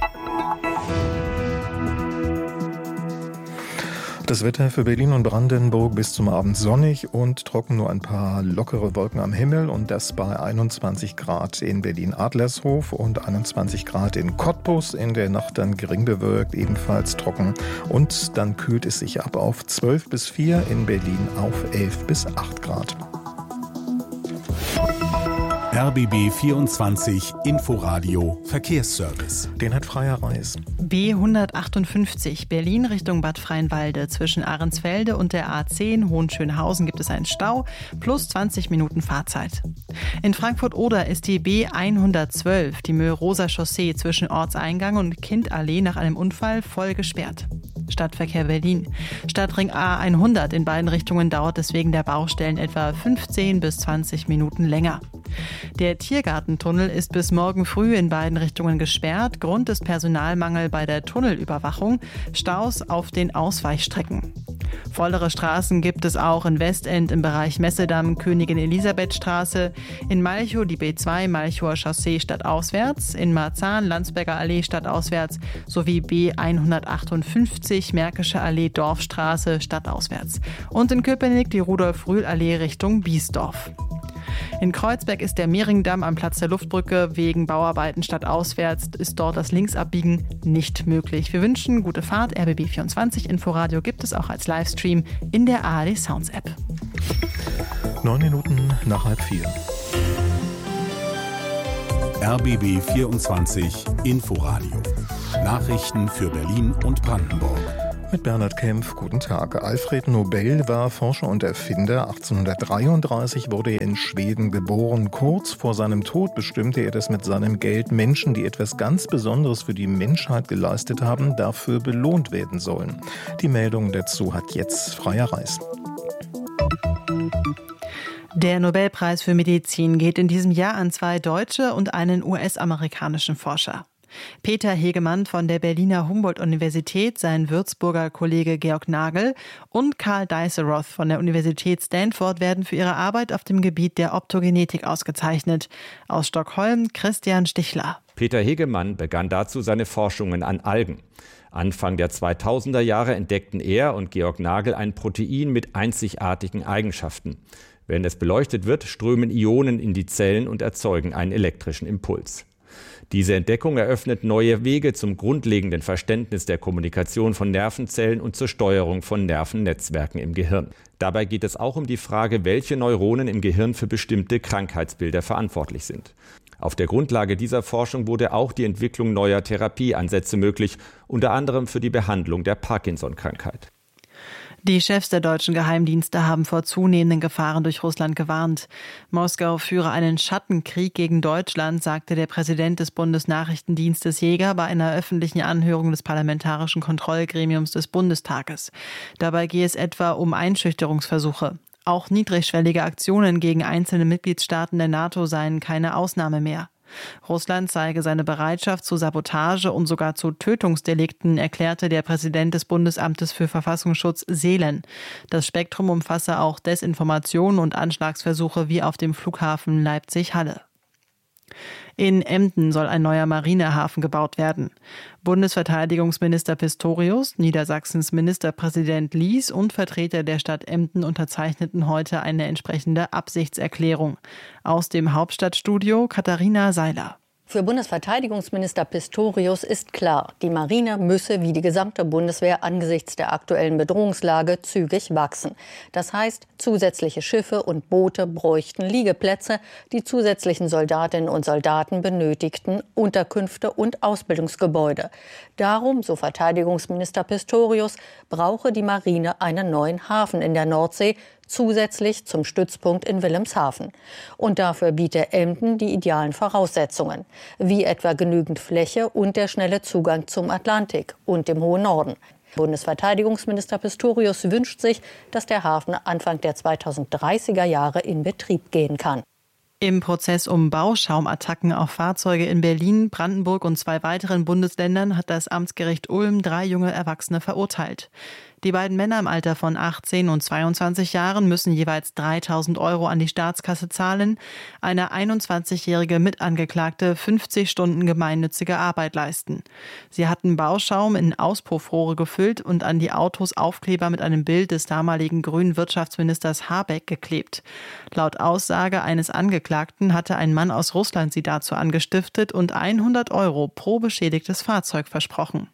Das Wetter für Berlin und Brandenburg bis zum Abend sonnig und trocken, nur ein paar lockere Wolken am Himmel und das bei einundzwanzig Grad in Berlin-Adlershof und einundzwanzig Grad in Cottbus. In der Nacht dann gering bewölkt, ebenfalls trocken und dann kühlt es sich ab auf zwölf bis vier, in Berlin auf elf bis acht Grad. R B B vierundzwanzig Inforadio Verkehrsservice. Den hat Freier Reis. B hundertachtundfünfzig Berlin Richtung Bad Freienwalde. Zwischen Ahrensfelde und der A zehn Hohenschönhausen gibt es einen Stau plus zwanzig Minuten Fahrzeit. In Frankfurt-Oder ist die B hundertzwölf, die Mühl-Rosa-Chaussee zwischen Ortseingang und Kindallee nach einem Unfall voll gesperrt. Stadtverkehr Berlin. Stadtring A hundert in beiden Richtungen dauert es wegen der Baustellen etwa fünfzehn bis zwanzig Minuten länger. Der Tiergartentunnel ist bis morgen früh in beiden Richtungen gesperrt. Grund ist Personalmangel bei der Tunnelüberwachung, Staus auf den Ausweichstrecken. Vollere Straßen gibt es auch in Westend im Bereich Messedamm, Königin-Elisabeth-Straße, in Malchow die B zwei Malchower Chaussee stadtauswärts, in Marzahn Landsberger Allee stadtauswärts sowie B hundertachtundfünfzig Märkische Allee Dorfstraße stadtauswärts und in Köpenick die Rudolf-Rühl-Allee Richtung Biesdorf. In Kreuzberg ist der Mehringdamm am Platz der Luftbrücke wegen Bauarbeiten stadtauswärts, ist dort das Linksabbiegen nicht möglich. Wir wünschen gute Fahrt. R B B vierundzwanzig Inforadio gibt es auch als Livestream in der A R D Sounds App. Neun Minuten nach halb vier. R B B vierundzwanzig Inforadio. Nachrichten für Berlin und Brandenburg. Mit Bernhard Kempf, guten Tag. Alfred Nobel war Forscher und Erfinder. achtzehnhundertdreiunddreißig wurde er in Schweden geboren. Kurz vor seinem Tod bestimmte er, dass mit seinem Geld Menschen, die etwas ganz Besonderes für die Menschheit geleistet haben, dafür belohnt werden sollen. Die Meldung dazu hat jetzt Freya Reis. Der Nobelpreis für Medizin geht in diesem Jahr an zwei deutsche und einen U S-amerikanischen Forscher. Peter Hegemann von der Berliner Humboldt-Universität, sein Würzburger Kollege Georg Nagel und Karl Dijsselroth von der Universität Stanford werden für ihre Arbeit auf dem Gebiet der Optogenetik ausgezeichnet. Aus Stockholm Christian Stichler. Peter Hegemann begann dazu seine Forschungen an Algen. Anfang der zweitausender Jahre entdeckten er und Georg Nagel ein Protein mit einzigartigen Eigenschaften. Wenn es beleuchtet wird, strömen Ionen in die Zellen und erzeugen einen elektrischen Impuls. Diese Entdeckung eröffnet neue Wege zum grundlegenden Verständnis der Kommunikation von Nervenzellen und zur Steuerung von Nervennetzwerken im Gehirn. Dabei geht es auch um die Frage, welche Neuronen im Gehirn für bestimmte Krankheitsbilder verantwortlich sind. Auf der Grundlage dieser Forschung wurde auch die Entwicklung neuer Therapieansätze möglich, unter anderem für die Behandlung der Parkinson-Krankheit. Die Chefs der deutschen Geheimdienste haben vor zunehmenden Gefahren durch Russland gewarnt. Moskau führe einen Schattenkrieg gegen Deutschland, sagte der Präsident des Bundesnachrichtendienstes Jäger bei einer öffentlichen Anhörung des Parlamentarischen Kontrollgremiums des Bundestages. Dabei gehe es etwa um Einschüchterungsversuche. Auch niedrigschwellige Aktionen gegen einzelne Mitgliedstaaten der NATO seien keine Ausnahme mehr. Russland zeige seine Bereitschaft zu Sabotage und sogar zu Tötungsdelikten, erklärte der Präsident des Bundesamtes für Verfassungsschutz Seelen. Das Spektrum umfasse auch Desinformation und Anschlagsversuche wie auf dem Flughafen Leipzig-Halle. In Emden soll ein neuer Marinehafen gebaut werden. Bundesverteidigungsminister Pistorius, Niedersachsens Ministerpräsident Lies und Vertreter der Stadt Emden unterzeichneten heute eine entsprechende Absichtserklärung. Aus dem Hauptstadtstudio Katharina Seiler. Für Bundesverteidigungsminister Pistorius ist klar, die Marine müsse wie die gesamte Bundeswehr angesichts der aktuellen Bedrohungslage zügig wachsen. Das heißt, zusätzliche Schiffe und Boote bräuchten Liegeplätze, die zusätzlichen Soldatinnen und Soldaten benötigten Unterkünfte und Ausbildungsgebäude. Darum, so Verteidigungsminister Pistorius, brauche die Marine einen neuen Hafen in der Nordsee, zusätzlich zum Stützpunkt in Wilhelmshaven. Und dafür biete Emden die idealen Voraussetzungen, wie etwa genügend Fläche und der schnelle Zugang zum Atlantik und dem hohen Norden. Bundesverteidigungsminister Pistorius wünscht sich, dass der Hafen Anfang der zweitausenddreißiger Jahre in Betrieb gehen kann. Im Prozess um Bauschaumattacken auf Fahrzeuge in Berlin, Brandenburg und zwei weiteren Bundesländern hat das Amtsgericht Ulm drei junge Erwachsene verurteilt. Die beiden Männer im Alter von achtzehn und zweiundzwanzig Jahren müssen jeweils dreitausend Euro an die Staatskasse zahlen, eine einundzwanzigjährige Mitangeklagte fünfzig Stunden gemeinnützige Arbeit leisten. Sie hatten Bauschaum in Auspuffrohre gefüllt und an die Autos Aufkleber mit einem Bild des damaligen grünen Wirtschaftsministers Habeck geklebt. Laut Aussage eines Angeklagten hatte ein Mann aus Russland sie dazu angestiftet und hundert Euro pro beschädigtes Fahrzeug versprochen.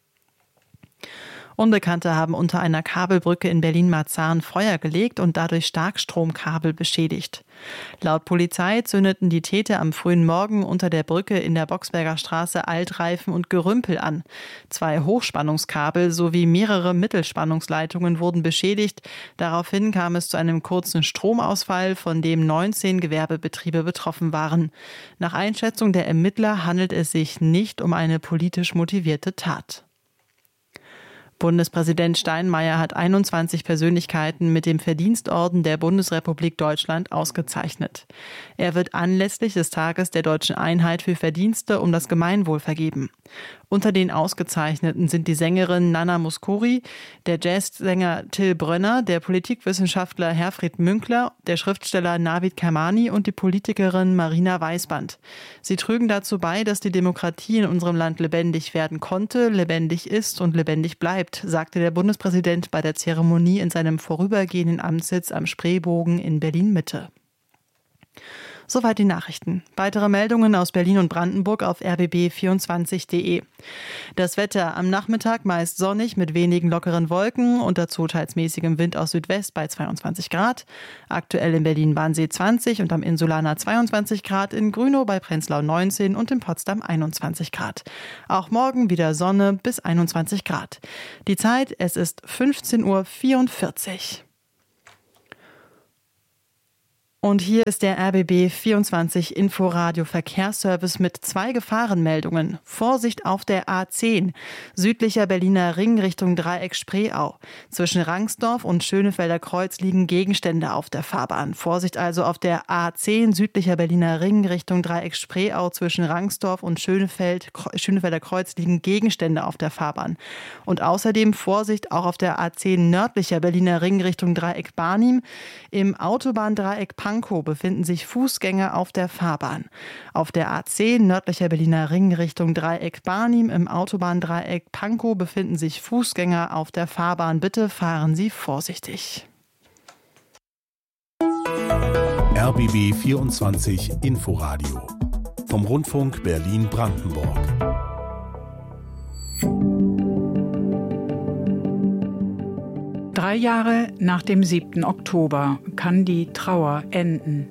Unbekannte haben unter einer Kabelbrücke in Berlin-Marzahn Feuer gelegt und dadurch Starkstromkabel beschädigt. Laut Polizei zündeten die Täter am frühen Morgen unter der Brücke in der Boxberger Straße Altreifen und Gerümpel an. Zwei Hochspannungskabel sowie mehrere Mittelspannungsleitungen wurden beschädigt. Daraufhin kam es zu einem kurzen Stromausfall, von dem neunzehn Gewerbebetriebe betroffen waren. Nach Einschätzung der Ermittler handelt es sich nicht um eine politisch motivierte Tat. Bundespräsident Steinmeier hat einundzwanzig Persönlichkeiten mit dem Verdienstorden der Bundesrepublik Deutschland ausgezeichnet. Er wird anlässlich des Tages der Deutschen Einheit für Verdienste um das Gemeinwohl vergeben. Unter den Ausgezeichneten sind die Sängerin Nana Mouskouri, der Jazzsänger Till Brönner, der Politikwissenschaftler Herfried Münkler, der Schriftsteller Navid Kermani und die Politikerin Marina Weißband. Sie trügen dazu bei, dass die Demokratie in unserem Land lebendig werden konnte, lebendig ist und lebendig bleibt, sagte der Bundespräsident bei der Zeremonie in seinem vorübergehenden Amtssitz am Spreebogen in Berlin-Mitte. Soweit die Nachrichten. Weitere Meldungen aus Berlin und Brandenburg auf r b b vierundzwanzig punkt d e. Das Wetter am Nachmittag meist sonnig mit wenigen lockeren Wolken und dazu teils mäßigem Wind aus Südwest bei zweiundzwanzig Grad. Aktuell in Berlin-Wannsee zwanzig und am Insulaner zweiundzwanzig Grad, in Grünow bei Prenzlau neunzehn und in Potsdam einundzwanzig Grad. Auch morgen wieder Sonne bis einundzwanzig Grad. Die Zeit, es ist fünfzehn Uhr vierundvierzig. Und hier ist der R B B vierundzwanzig Inforadio Verkehrsservice mit zwei Gefahrenmeldungen. Vorsicht auf der A zehn, südlicher Berliner Ring Richtung Dreieck Spreeau. Zwischen Rangsdorf und Schönefelder Kreuz liegen Gegenstände auf der Fahrbahn. Vorsicht also auf der A zehn, südlicher Berliner Ring Richtung Dreieck Spreeau. Zwischen Rangsdorf und Schönefeld, Schönefelder Kreuz liegen Gegenstände auf der Fahrbahn. Und außerdem Vorsicht auch auf der A zehn, nördlicher Berliner Ring Richtung Dreieck Barnim. Im Autobahndreieck Pankow befinden sich Fußgänger auf der Fahrbahn. Auf der A zehn, nördlicher Berliner Ring Richtung Dreieck Barnim, im Autobahndreieck Pankow befinden sich Fußgänger auf der Fahrbahn. Bitte fahren Sie vorsichtig. R B B vierundzwanzig Inforadio vom Rundfunk Berlin-Brandenburg. Drei Jahre nach dem siebten Oktober kann die Trauer enden.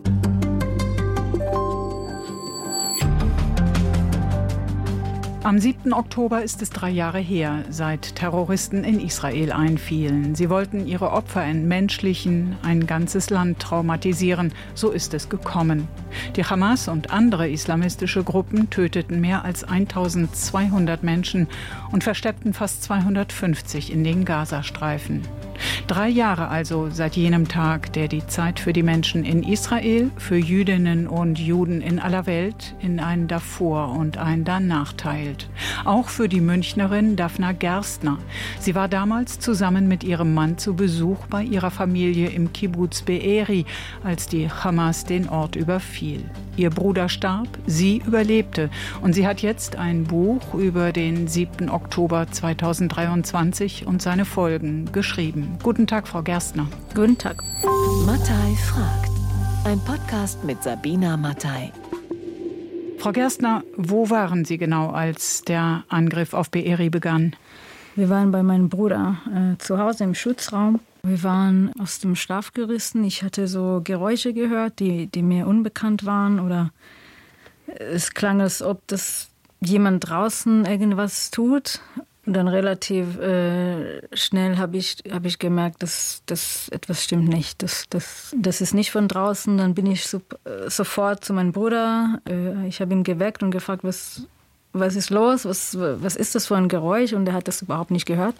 Am siebten Oktober ist es drei Jahre her, seit Terroristen in Israel einfielen. Sie wollten ihre Opfer entmenschlichen, ein ganzes Land traumatisieren. So ist es gekommen. Die Hamas und andere islamistische Gruppen töteten mehr als eintausendzweihundert Menschen und versteckten fast zweihundertfünfzig in den Gazastreifen. Drei Jahre also seit jenem Tag, der die Zeit für die Menschen in Israel, für Jüdinnen und Juden in aller Welt in ein Davor und ein Danach teilt. Auch für die Münchnerin Daphna Gerstner. Sie war damals zusammen mit ihrem Mann zu Besuch bei ihrer Familie im Kibbuz Be'eri, als die Hamas den Ort überfiel. Ihr Bruder starb, sie überlebte und sie hat jetzt ein Buch über den siebten Oktober zweitausenddreiundzwanzig und seine Folgen geschrieben. Guten Tag, Frau Gerstner. Guten Tag. Mattei fragt. Ein Podcast mit Sabina Mattei. Frau Gerstner, wo waren Sie genau, als der Angriff auf Be'eri begann? Wir waren bei meinem Bruder äh, zu Hause im Schutzraum. Wir waren aus dem Schlaf gerissen. Ich hatte so Geräusche gehört, die, die mir unbekannt waren. Oder es klang, als ob das jemand draußen irgendwas tut. Und dann relativ äh, schnell habe ich, hab ich gemerkt, dass, dass etwas stimmt nicht. Das, das, das ist nicht von draußen. Dann bin ich so, äh, sofort zu meinem Bruder. Äh, ich habe ihn geweckt und gefragt, was, was ist los? Was, was ist das für ein Geräusch? Und er hat das überhaupt nicht gehört.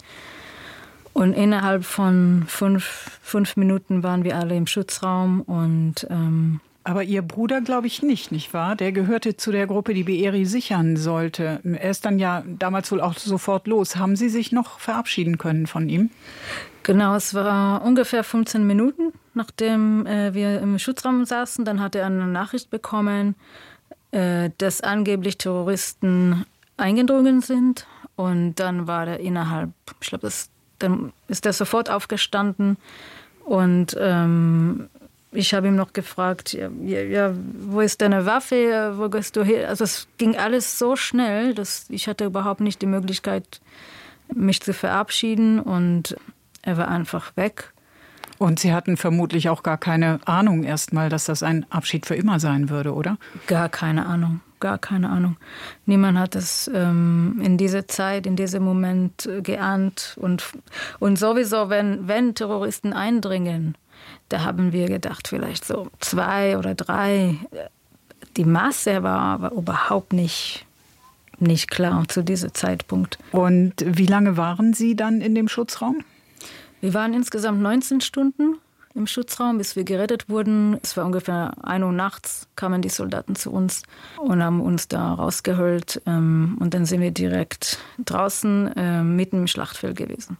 Und innerhalb von fünf, fünf Minuten waren wir alle im Schutzraum. Und ähm, aber Ihr Bruder glaube ich nicht, nicht wahr? Der gehörte zu der Gruppe, die Be'eri sichern sollte. Er ist dann ja damals wohl auch sofort los. Haben Sie sich noch verabschieden können von ihm? Genau, es war ungefähr fünfzehn Minuten, nachdem äh, wir im Schutzraum saßen. Dann hat er eine Nachricht bekommen, äh, dass angeblich Terroristen eingedrungen sind. Und dann war er innerhalb, ich glaube, das, dann ist er sofort aufgestanden und ähm, ich habe ihm noch gefragt, ja, ja, wo ist deine Waffe, wo gehst du hin? Also es ging alles so schnell, dass ich hatte überhaupt nicht die Möglichkeit, mich zu verabschieden und er war einfach weg. Und Sie hatten vermutlich auch gar keine Ahnung erstmal, dass das ein Abschied für immer sein würde, oder? Gar keine Ahnung, gar keine Ahnung. Niemand hat es ähm, in dieser Zeit, in diesem Moment geahnt. Und, und sowieso, wenn, wenn Terroristen eindringen, da haben wir gedacht, vielleicht so zwei oder drei. Die Masse war aber überhaupt nicht nicht klar zu diesem Zeitpunkt. Und wie lange waren Sie dann in dem Schutzraum? Wir waren insgesamt neunzehn Stunden im Schutzraum, bis wir gerettet wurden. Es war ungefähr ein Uhr nachts, kamen die Soldaten zu uns und haben uns da rausgeholt. Und dann sind wir direkt draußen mitten im Schlachtfeld gewesen.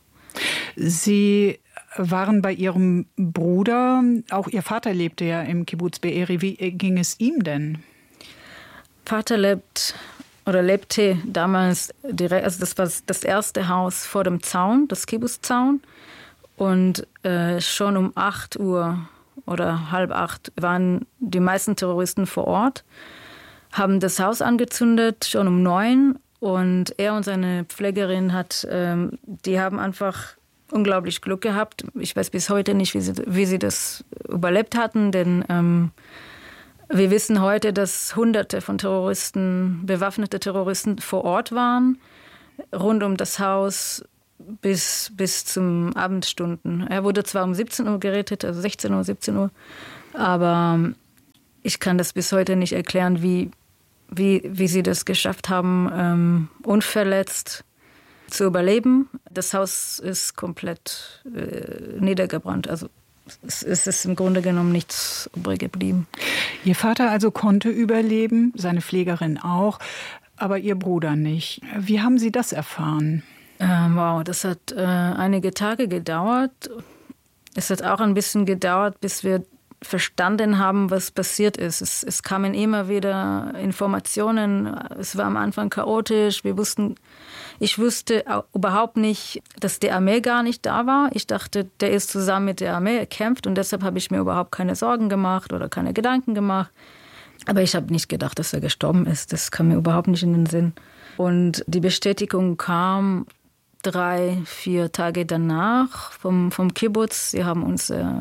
Sie waren bei Ihrem Bruder, auch Ihr Vater lebte ja im Kibbuz Be'eri. Wie ging es ihm denn? Vater lebt oder lebte damals direkt, also das war das erste Haus vor dem Zaun, das Kibbuz-Zaun. Und äh, schon um acht Uhr oder halb acht waren die meisten Terroristen vor Ort, haben das Haus angezündet, schon um neun. Und er und seine Pflegerin, hat, ähm, die haben einfach unglaublich Glück gehabt. Ich weiß bis heute nicht, wie sie, wie sie das überlebt hatten, denn ähm, wir wissen heute, dass Hunderte von Terroristen, bewaffnete Terroristen vor Ort waren, rund um das Haus bis, bis zum Abendstunden. Er wurde zwar um siebzehn Uhr gerettet, also sechzehn Uhr, siebzehn Uhr, aber ich kann das bis heute nicht erklären, wie, wie, wie sie das geschafft haben, ähm, unverletzt zu überleben. Das Haus ist komplett äh, niedergebrannt, also es ist im Grunde genommen nichts übrig geblieben. Ihr Vater also konnte überleben, seine Pflegerin auch, aber Ihr Bruder nicht. Wie haben Sie das erfahren? Äh, wow, das hat äh, einige Tage gedauert. Es hat auch ein bisschen gedauert, bis wir verstanden haben, was passiert ist. Es, es kamen immer wieder Informationen. Es war am Anfang chaotisch. Wir wussten, ich wusste überhaupt nicht, dass die Armee gar nicht da war. Ich dachte, der ist zusammen mit der Armee, er kämpft und deshalb habe ich mir überhaupt keine Sorgen gemacht oder keine Gedanken gemacht. Aber ich habe nicht gedacht, dass er gestorben ist. Das kam mir überhaupt nicht in den Sinn. Und die Bestätigung kam drei, vier Tage danach vom, vom Kibbuz. Sie haben uns äh,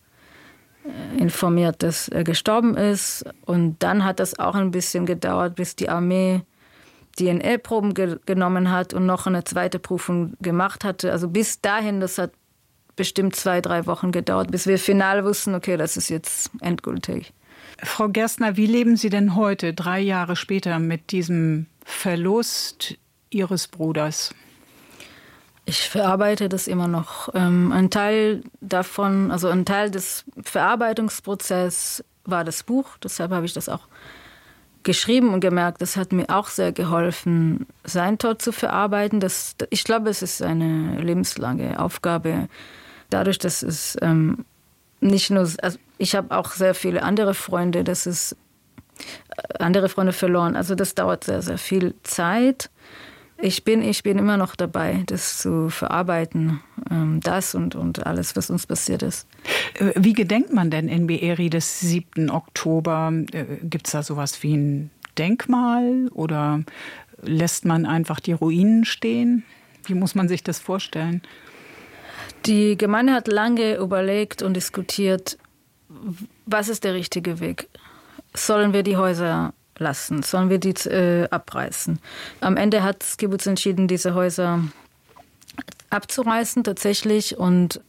informiert, dass er gestorben ist. Und dann hat das auch ein bisschen gedauert, bis die Armee D N A-Proben ge- genommen hat und noch eine zweite Prüfung gemacht hatte. Also bis dahin, das hat bestimmt zwei, drei Wochen gedauert, bis wir final wussten, okay, das ist jetzt endgültig. Frau Gerstner, wie leben Sie denn heute, drei Jahre später, mit diesem Verlust Ihres Bruders? Ich verarbeite das immer noch. Ähm, ein Teil davon, also ein Teil des Verarbeitungsprozesses war das Buch. Deshalb habe ich das auch geschrieben und gemerkt, das hat mir auch sehr geholfen, seinen Tod zu verarbeiten. Das, ich glaube, es ist eine lebenslange Aufgabe. Dadurch, dass es ähm, nicht nur, also ich habe auch sehr viele andere Freunde, das ist andere Freunde verloren. Also das dauert sehr, sehr viel Zeit. Ich bin, ich bin immer noch dabei, das zu verarbeiten, das und, und alles, was uns passiert ist. Wie gedenkt man denn in Be'eri des siebten Oktober? Gibt es da sowas wie ein Denkmal oder lässt man einfach die Ruinen stehen? Wie muss man sich das vorstellen? Die Gemeinde hat lange überlegt und diskutiert, was ist der richtige Weg? Sollen wir die Häuser lassen? Sollen wir die äh, abreißen? Am Ende hat das Kibbuz entschieden, diese Häuser abzureißen tatsächlich. Und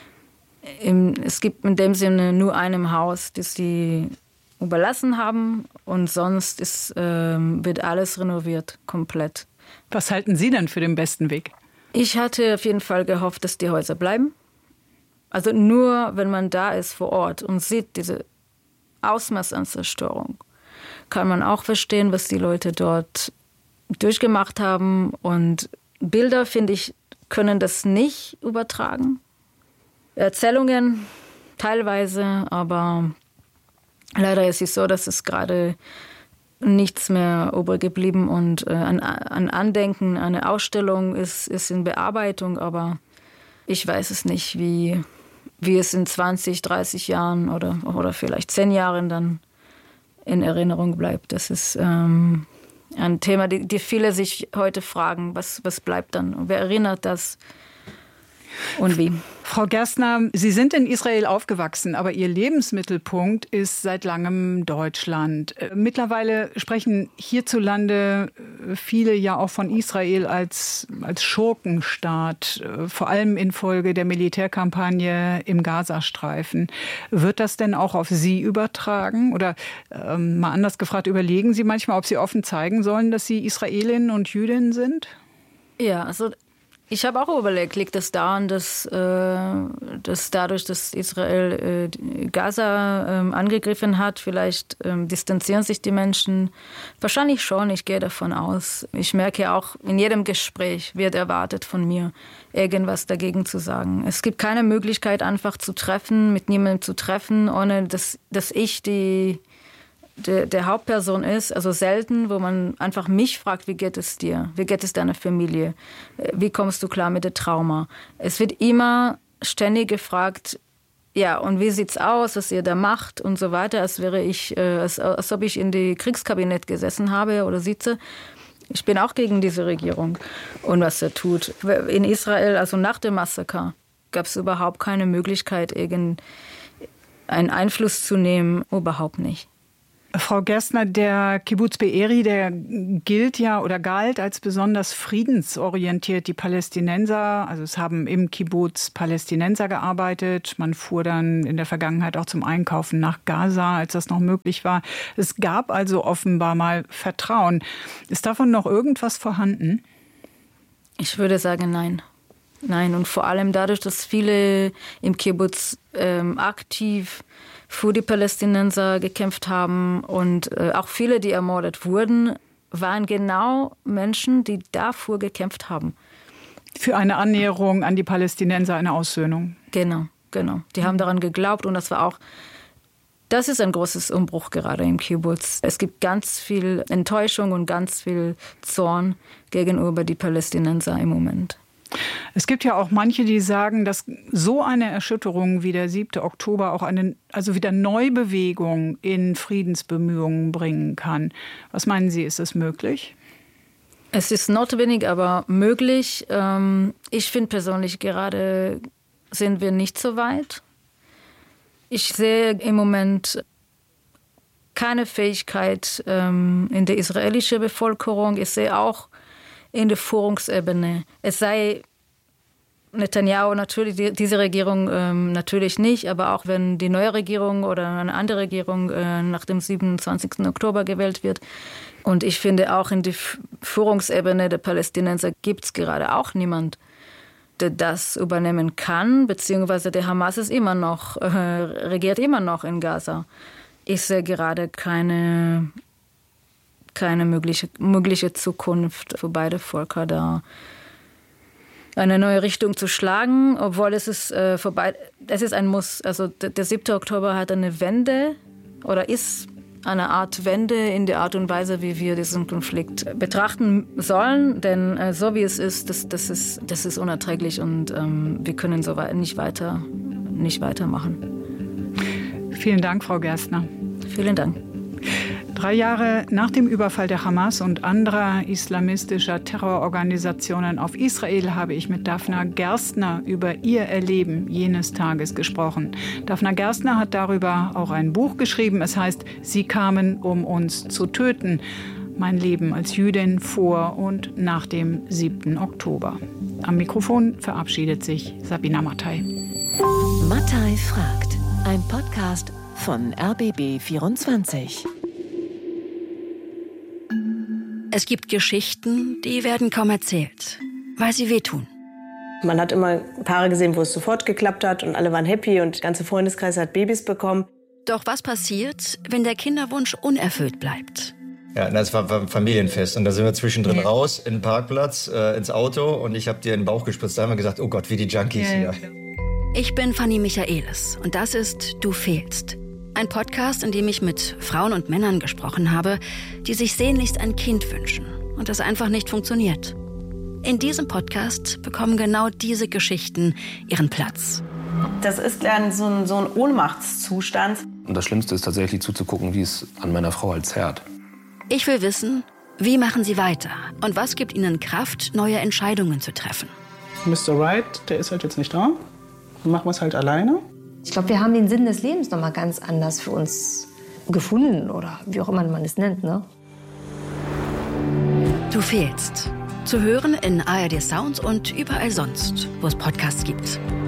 im, es gibt in dem Sinne nur einem Haus, das sie überlassen haben. Und sonst ist, äh, wird alles renoviert, komplett. Was halten Sie denn für den besten Weg? Ich hatte auf jeden Fall gehofft, dass die Häuser bleiben. Also nur, wenn man da ist vor Ort und sieht diese Ausmaß an Zerstörung, kann man auch verstehen, was die Leute dort durchgemacht haben. Und Bilder, finde ich, können das nicht übertragen. Erzählungen teilweise, aber leider ist es so, dass es gerade nichts mehr übrig geblieben und äh, an, an Andenken, eine Ausstellung ist, ist in Bearbeitung, aber ich weiß es nicht, wie, wie es in zwanzig, dreißig Jahren oder, oder vielleicht zehn Jahren dann in Erinnerung bleibt. Das ist ähm, ein Thema, die, die viele sich heute fragen, was, was bleibt dann? Wer erinnert das? und wie. Frau Gerstner, Sie sind in Israel aufgewachsen, aber Ihr Lebensmittelpunkt ist seit langem Deutschland. Mittlerweile sprechen hierzulande viele ja auch von Israel als, als Schurkenstaat, vor allem infolge der Militärkampagne im Gazastreifen. Wird das denn auch auf Sie übertragen? Oder ähm, mal anders gefragt, überlegen Sie manchmal, ob Sie offen zeigen sollen, dass Sie Israelinnen und Jüdinnen sind? Ja, also ich habe auch überlegt, liegt es daran, dass, äh, dass dadurch, dass Israel äh, Gaza äh, angegriffen hat, vielleicht äh, distanzieren sich die Menschen? Wahrscheinlich schon, ich gehe davon aus. Ich merke auch, in jedem Gespräch wird erwartet von mir, irgendwas dagegen zu sagen. Es gibt keine Möglichkeit, einfach zu treffen, mit niemandem zu treffen, ohne dass, dass ich die... Der, der Hauptperson ist, also selten, wo man einfach mich fragt, wie geht es dir? Wie geht es deiner Familie? Wie kommst du klar mit dem Trauma? Es wird immer ständig gefragt, ja, und wie sieht's aus, was ihr da macht und so weiter, als wäre ich, äh, als, als ob ich in die Kriegskabinett gesessen habe oder sitze. Ich bin auch gegen diese Regierung und was er tut. In Israel, also nach dem Massaker, gab es überhaupt keine Möglichkeit, irgendeinen Einfluss zu nehmen, überhaupt nicht. Frau Gerstner, der Kibbuz Be'eri, der gilt ja oder galt als besonders friedensorientiert. Die Palästinenser, also es haben im Kibbuz Palästinenser gearbeitet. Man fuhr dann in der Vergangenheit auch zum Einkaufen nach Gaza, als das noch möglich war. Es gab also offenbar mal Vertrauen. Ist davon noch irgendwas vorhanden? Ich würde sagen, nein. Nein, und vor allem dadurch, dass viele im Kibbuz ähm, aktiv für die Palästinenser gekämpft haben und äh, auch viele, die ermordet wurden, waren genau Menschen, die dafür gekämpft haben. Für eine Annäherung an die Palästinenser, eine Aussöhnung. Genau, genau. Die haben daran geglaubt und das war auch, das ist ein großes Umbruch gerade im Kibbuz. Es gibt ganz viel Enttäuschung und ganz viel Zorn gegenüber die Palästinenser im Moment. Es gibt ja auch manche, die sagen, dass so eine Erschütterung wie der siebte Oktober auch eine, also wieder Neubewegung in Friedensbemühungen bringen kann. Was meinen Sie, ist es möglich? Es ist notwendig, aber möglich. Ich finde persönlich, gerade sind wir nicht so weit. Ich sehe im Moment keine Fähigkeit in der israelischen Bevölkerung. Ich sehe auch in der Führungsebene. Es sei Netanyahu natürlich, die, diese Regierung ähm, natürlich nicht, aber auch wenn die neue Regierung oder eine andere Regierung äh, nach dem siebenundzwanzigsten Oktober gewählt wird. Und ich finde auch in der Führungsebene der Palästinenser gibt es gerade auch niemand, der das übernehmen kann, beziehungsweise der Hamas ist immer noch, äh, regiert immer noch in Gaza. Ich sehe gerade keine keine mögliche, mögliche Zukunft für beide Völker da eine neue Richtung zu schlagen, obwohl es ist äh, vorbei, es ist ein Muss. Also der, der siebte Oktober hat eine Wende oder ist eine Art Wende in der Art und Weise, wie wir diesen Konflikt betrachten sollen, denn äh, so wie es ist, das, das ist, das ist unerträglich und ähm, wir können so wei- nicht weiter, nicht weitermachen. Vielen Dank, Frau Gerstner. Vielen Dank. Drei Jahre nach dem Überfall der Hamas und anderer islamistischer Terrororganisationen auf Israel habe ich mit Daphna Gerstner über ihr Erleben jenes Tages gesprochen. Daphna Gerstner hat darüber auch ein Buch geschrieben. Es heißt, Sie kamen, um uns zu töten. Mein Leben als Jüdin vor und nach dem siebten Oktober. Am Mikrofon verabschiedet sich Sabina Mattei. Mattei fragt. Ein Podcast von R B B vierundzwanzig. Es gibt Geschichten, die werden kaum erzählt, weil sie wehtun. Man hat immer Paare gesehen, wo es sofort geklappt hat und alle waren happy und der ganze Freundeskreis hat Babys bekommen. Doch was passiert, wenn der Kinderwunsch unerfüllt bleibt? Ja, das war ein Familienfest und da sind wir zwischendrin ja. raus, in den Parkplatz, äh, ins Auto und ich habe dir in den Bauch gespritzt. Da haben wir gesagt, oh Gott, wie die Junkies ja. hier. Ich bin Fanny Michaelis und das ist Du fehlst. Ein Podcast, in dem ich mit Frauen und Männern gesprochen habe, die sich sehnlichst ein Kind wünschen und das einfach nicht funktioniert. In diesem Podcast bekommen genau diese Geschichten ihren Platz. Das ist dann so ein, so ein Ohnmachtszustand. Und das Schlimmste ist tatsächlich zuzugucken, wie es an meiner Frau halt zerrt. Ich will wissen, wie machen sie weiter und was gibt ihnen Kraft, neue Entscheidungen zu treffen. Mister Right, der ist halt jetzt nicht da. Dann machen wir es halt alleine. Ich glaube, wir haben den Sinn des Lebens noch mal ganz anders für uns gefunden oder wie auch immer man es nennt, ne? Du fehlst. Zu hören in A R D Sounds und überall sonst, wo es Podcasts gibt.